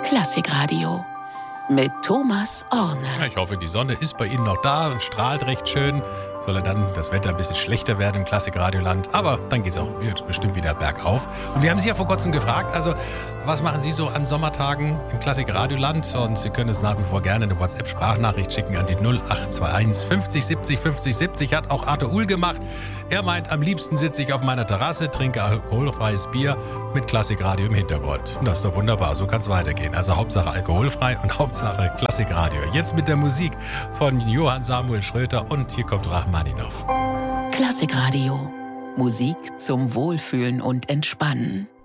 Klassikradio mit Thomas Orner. Ich hoffe, die Sonne ist bei Ihnen noch da und strahlt recht schön. Soll ja dann das Wetter ein bisschen schlechter werden im Klassikradioland. Aber dann geht es auch bestimmt wieder bergauf. Und wir haben Sie ja vor kurzem gefragt, also was machen Sie so an Sommertagen im Klassikradioland? Und Sie können es nach wie vor gerne eine WhatsApp-Sprachnachricht schicken an die 0821 50 70 50 70. Hat auch Arthur Uhl gemacht. Er meint, am liebsten sitze ich auf meiner Terrasse, trinke alkoholfreies Bier mit Klassikradio im Hintergrund. Und das ist doch wunderbar, so kann es weitergehen. Also Hauptsache alkoholfrei und Hauptsache Klassikradio. Jetzt mit der Musik von Johann Samuel Schröter und hier kommt Rachmaninov. Klassikradio. Musik zum Wohlfühlen und Entspannen.